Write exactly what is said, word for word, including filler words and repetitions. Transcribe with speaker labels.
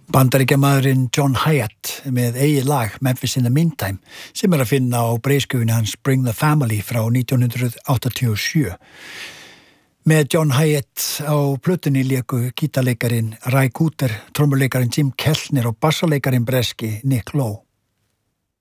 Speaker 1: Bandaríkjamaðurinn John Hyatt með eigið lag Memphis in the Meantime sem er að finna á breiðskjöfunni hans Bring the Family frá nítján hundruð áttatíu og sjö. Með John Hyatt á plötunni léku gítarleikarin Ry Cooder, trommuleikarin Jim Keltner og bassaleikarin breski Nick Lowe.